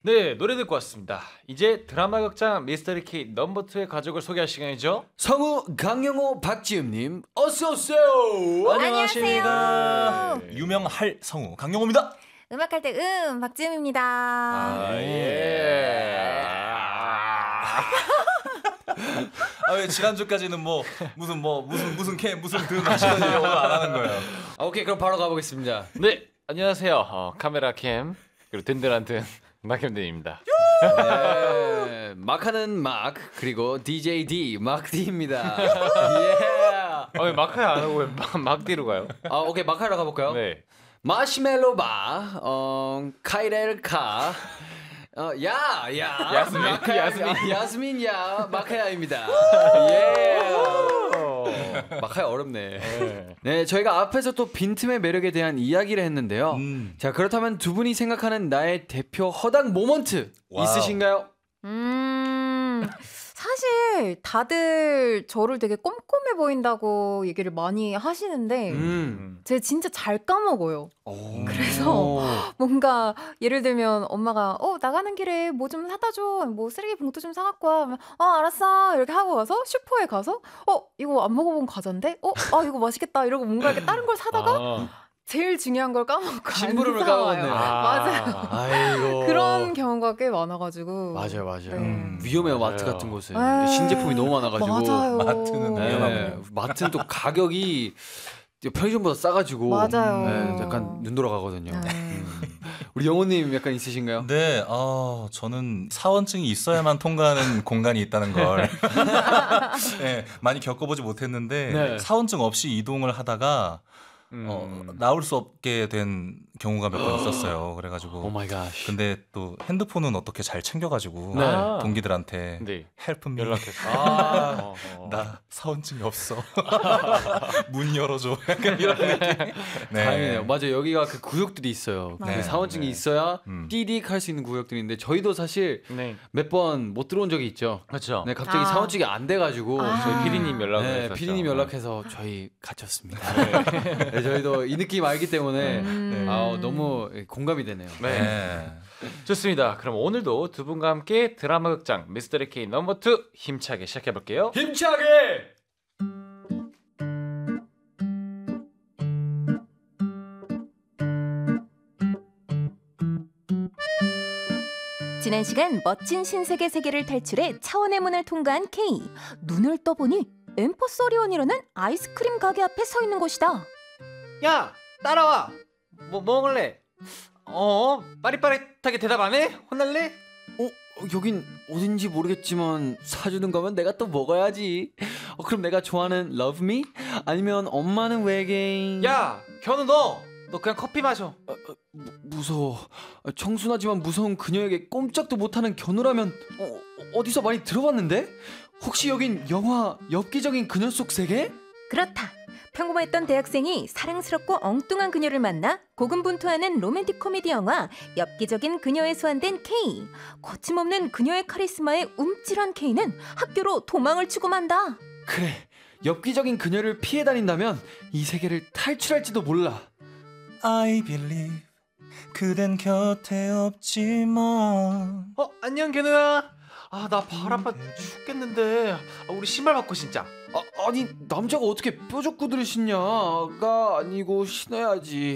네, 노래 듣고 왔습니다. 이제 드라마 극장 미스터리 K 넘버 2의 가족을 소개할 시간이죠. 성우 강영호 박지음님 어서 오세요. 안녕하세요. 유명할 성우 강영호입니다. 음악할 때 박지음입니다. 예. 왜 지난주까지는 무슨 든 하시더니 오늘 안 하는 거예요. 오케이, 그럼 바로 가보겠습니다. 네, 안녕하세요. 카메라 캠 그리고 든든한 든 마캠든입니다. 네, 막하는 막 그리고 DJ D 막디입니다. 예. 왜 마카야 안 하고 왜 막디로 가요? 오케이, 막하러 가볼까요? 네. 마시멜로 바, 카이렐 카, 야스민야 마카야입니다. 예. 마카야 어렵네. 네, 저희가 앞에서 또 빈틈의 매력에 대한 이야기를 했는데요. 자, 그렇다면 두 분이 생각하는 나의 대표 허당 모먼트 와우. 있으신가요? 사실 다들 저를 되게 꼼꼼해 보인다고 얘기를 많이 하시는데 제가 진짜 잘 까먹어요. 그래서 뭔가 예를 들면 엄마가 나가는 길에 뭐 좀 사다 줘, 뭐 쓰레기 봉투 좀 사갖고 와 하면 알았어 이렇게 하고 와서 슈퍼에 가서 이거 안 먹어본 과자인데 이거 맛있겠다 이러고 뭔가 이렇게 다른 걸 사다가 제일 중요한 걸 까먹고 심부름을 안 사와요. 까먹었네요. 맞아요. 아이고. 그런 경우가 꽤 많아가지고. 맞아요. 네. 위험해요, 마트 맞아요. 같은 곳은. 네. 신제품이 너무 많아가지고. 맞아요. 마트는 네, 위험하군요. 마트는 또 가격이 편의점보다 싸가지고. 맞아요. 네, 약간 눈 돌아가거든요. 네. 우리 영호님 약간 있으신가요? 네, 저는 사원증이 있어야만 통과하는 공간이 있다는 걸 네, 많이 겪어보지 못했는데 네. 사원증 없이 이동을 하다가 나올 수 없게 된 경우가 몇 번 있었어요. 그래가지고 오 마이 갓. 근데 또 핸드폰은 어떻게 잘 챙겨가지고 네. 동기들한테 네. 헬프 미 연락했어. 나 사원증이 없어. 문 열어줘. 약간 이런 느낌. 네. 다행이네요. 맞아요. 여기가 그 구역들이 있어요. 네. 그 사원증이 네. 있어야 음. 띠딕 할 수 있는 구역들인데 저희도 사실 네. 몇 번 못 들어온 적이 있죠. 그렇죠. 네, 갑자기 아. 사원증이 안 돼가지고 저희 피디님 연락을 네, 했었죠. 피디님 연락해서 저희 갇혔습니다. 네, 저희도 이 느낌 알기 때문에 너무 공감이 되네요. 네. 네. 좋습니다. 그럼 오늘도 두 분과 함께 드라마 극장 미스터리 K 넘버 2 힘차게 시작해 볼게요. 힘차게! 지난 시간 멋진 신세계 세계를 탈출해 차원의 문을 통과한 K. 눈을 떠보니 엠퍼서리온이라는 아이스크림 가게 앞에 서 있는 곳이다. 야, 따라와. 뭐 먹을래? 빠릿빠릿하게 대답 안 해? 혼날래? 여긴 어딘지 모르겠지만 사주는 거면 내가 또 먹어야지. 그럼 내가 좋아하는 Love Me? 아니면 엄마는 외계인? 야, 견우 너 그냥 커피 마셔. 무서워. 청순하지만 무서운 그녀에게 꼼짝도 못하는 견우라면 어디서 많이 들어봤는데? 혹시 여긴 영화 엽기적인 그녀 속 세계? 그렇다. 평범했던 대학생이 사랑스럽고 엉뚱한 그녀를 만나 고군분투하는 로맨틱 코미디 영화 엽기적인 그녀에 소환된 K. 거침없는 그녀의 카리스마에 움찔한 K는 학교로 도망을 치고 만다. 그래, 엽기적인 그녀를 피해 다닌다면 이 세계를 탈출할지도 몰라. I believe 그댄 곁에 없지만 안녕 견우야. 나 발 아파 죽겠는데. 우리 신발 바꿔 신자. 아니 남자가 어떻게 뾰족구두를 신냐가 아니고 신어야지.